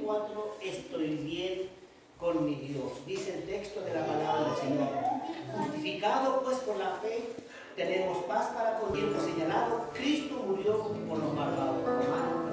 4, estoy bien con mi Dios. Dice el texto de la palabra del Señor. Justificado pues por la fe, tenemos paz para con Dios. Señalado, Cristo murió por los malvados.